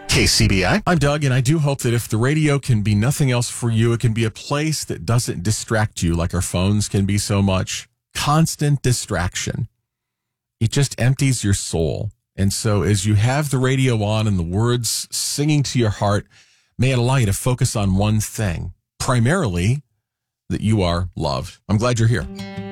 KCBI. I'm Doug, and I do hope that if the radio can be nothing else for you, it can be a place that doesn't distract you like our phones can be so much. Constant distraction. It just empties your soul. And so as you have the radio on and the words singing to your heart, may it allow you to focus on one thing, primarily that you are loved. I'm glad you're here.